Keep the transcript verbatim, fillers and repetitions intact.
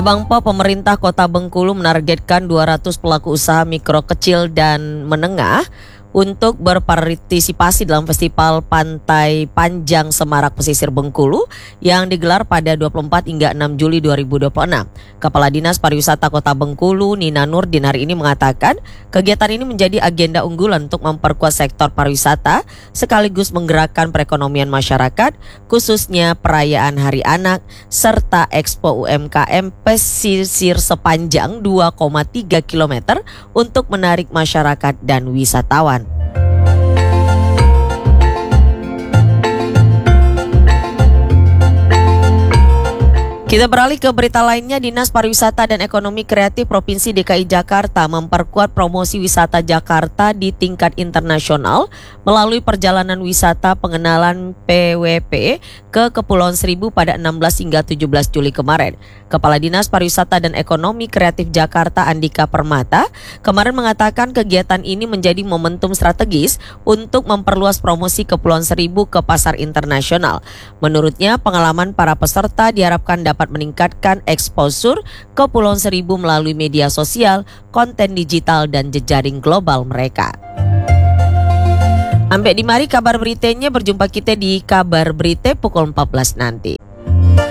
Bangpo, pemerintah Kota Bengkulu menargetkan dua ratus pelaku usaha mikro, kecil, dan menengah untuk berpartisipasi dalam Festival Pantai Panjang Semarak Pesisir Bengkulu yang digelar pada dua puluh empat hingga enam Juli dua ribu dua puluh enam. Kepala Dinas Pariwisata Kota Bengkulu, Nina Nurdin, hari ini mengatakan kegiatan ini menjadi agenda unggulan untuk memperkuat sektor pariwisata sekaligus menggerakkan perekonomian masyarakat, khususnya perayaan Hari Anak serta Expo U M K M pesisir sepanjang dua koma tiga kilometer untuk menarik masyarakat dan wisatawan. Kita beralih ke berita lainnya. Dinas Pariwisata dan Ekonomi Kreatif Provinsi D K I Jakarta memperkuat promosi wisata Jakarta di tingkat internasional melalui perjalanan wisata pengenalan P W P ke Kepulauan Seribu pada enam belas hingga tujuh belas Juli kemarin. Kepala Dinas Pariwisata dan Ekonomi Kreatif Jakarta, Andika Permata, kemarin mengatakan kegiatan ini menjadi momentum strategis untuk memperluas promosi Kepulauan Seribu ke pasar internasional. Menurutnya, pengalaman para peserta diharapkan dapat meningkatkan exposure Kepulauan Seribu melalui media sosial, konten digital, dan jejaring global mereka. Sampai di mari kabar beritanya, berjumpa kita di kabar berita pukul empat belas nanti.